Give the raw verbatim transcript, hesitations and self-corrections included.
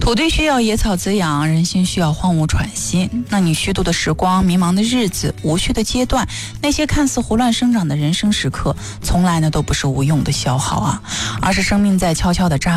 土地需要野草滋养，人心需要荒芜喘息。那你虚度的时光、迷茫的日子、无序的阶段，那些看似胡乱生长的人生时刻，从来呢都不是无用的消耗啊，而是生命在悄悄地扎